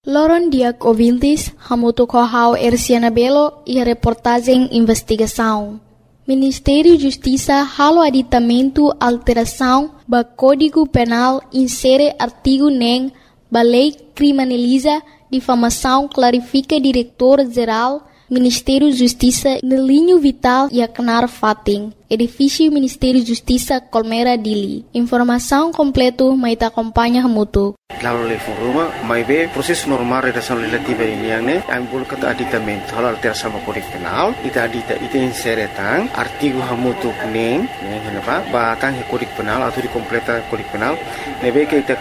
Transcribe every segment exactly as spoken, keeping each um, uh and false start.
Loron diak ouvintes, hamuto kohau Erciana Belo e a reportagem investigação. Ministério Justiça halo aditamento alteração ba Código Penal insere artigo nem ba lei criminaliza difamação clarifica diretor-geral Ministério Justiça no linho vital e Aknar Fating, edifício Ministério Justiça Colmera Dili. Informação completa mai ta acompanha hamutu. Lalu le foruma mai be proses normal redação legislativa ini yang ne ang bul kata aditamento halo alteração ba Código Penal ita adita ita insere tang artigo hamutu neng neng henapa ba tang Código Penal atau di completa Código Penal nebe ke ita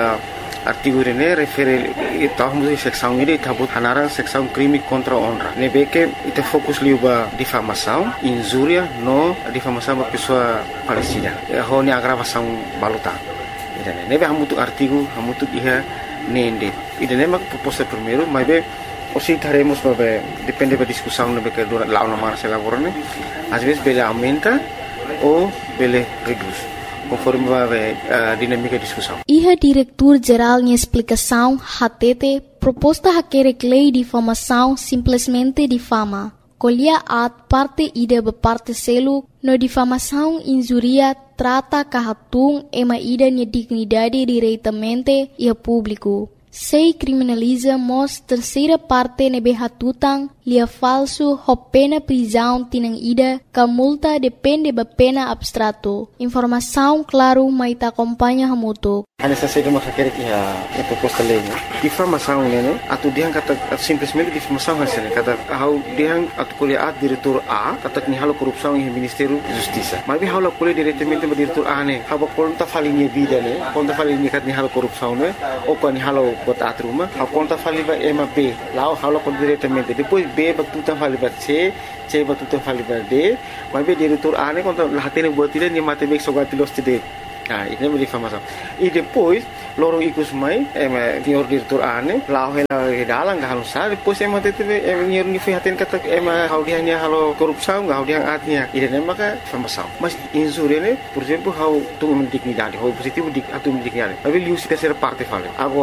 artigo ini refere ita hamutu seksão ini tabut hanaran seksão crime contra honra nebe ke ita fokus liu ba difamação injuria no difamação ba pessoa falecida ho ni agravação baluta. Idane nebe hamutu artigo hamutu iha nende idane mak proposta primeiro mas be osi taremos babe depende da discussão nebe que dura lá na marcha laborane às vezes bele aumenta ou bele reduz conforme babe a dinâmica discussão. Iha diretor geral em explicação hatete proposta hakere lei difamação simplesmente difama. Colhia at parte ida be parte selu no difamação injuria trata kahatung ema ida nia dignidade diretamente e a público. Sei criminaliza mos terceira parte nebe hatutang lia falso ho pena prisão tinang ida ka multa depende ba pena abstrato. Informação claro mai ta acompanha hamuto. A necessidade de querer que a proposta lei difamação né atu diang kata simplesmente difamação hasilnya kata hau diang atu kuliah diretor A kata ni halo korupsi em Ministério Justiça mas bi halo kuliah diretamente ba diretor A ne haba konta falinha vida ne konta falinha kat ni halo korupsi ne ou kan ni halo bot atruma hau konta faliba M B lao halo kon diretamente depois B batuta faliba C C batuta faliba D mas bi diretor A ne konta lahatene buat tidak ni mate bek sogatilos tidak. Ah, ini é difamação. E depois, loro ikus mai, é senhor diretor ane, lá o ela dalang gak halusar, depois é mate teve é senhor ni fihaten kata é hau dia ni halo korupsão, gak hau dia atnya. Ini é maka difamação. Mas injúria ne, por exemplo, hau tu dignidade, hau positivo dik atu dignidade. Mas ele usa terceira parte fala.